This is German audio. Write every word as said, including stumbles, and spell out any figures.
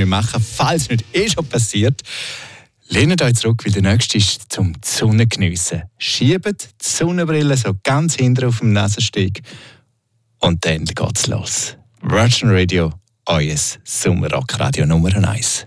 machen, falls es nicht eh schon passiert. Lehnt euch zurück, weil der nächste ist zum Sonnengeniessen. Schiebt die Sonnenbrille so ganz hinten auf dem Nasensteg und dann geht's los. Virgin Radio, euer Sommerrock-Radio Nummer eins.